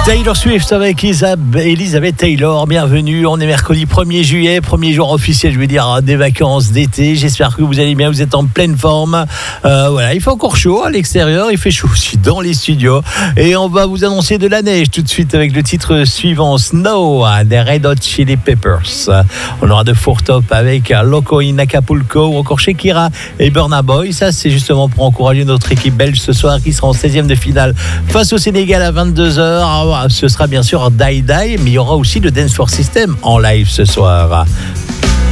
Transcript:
Taylor Swift avec Elizabeth Taylor, bienvenue. On est mercredi 1er juillet, premier jour officiel, je vais dire, des vacances d'été. J'espère que vous allez bien, vous êtes en pleine forme. Voilà, il fait encore chaud à l'extérieur, il fait chaud aussi dans les studios. Et on va vous annoncer de la neige tout de suite avec le titre suivant, Snow, des Red Hot Chili Peppers. On aura de Four Top avec Loco in Acapulco ou encore Shakira et Burna Boy. Ça, c'est justement pour encourager notre équipe belge ce soir qui sera en 16e de finale face au Sénégal à 22h. Ce sera bien sûr Die Die, mais il y aura aussi le Dance for System en live ce soir.